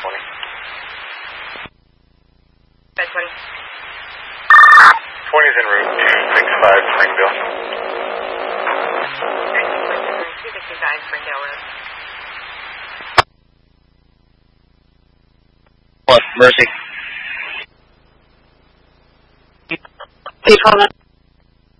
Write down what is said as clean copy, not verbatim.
20. 20's en route 265 Springdale. 265 Springdale Road. Mercy. Please hold on.